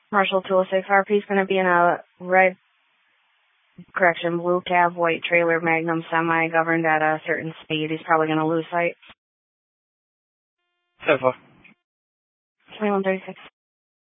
Marshall 206 RP is going to be in a blue cab, white trailer, Magnum semi, governed at a certain speed. He's probably going to lose sight. 7-4. 2136.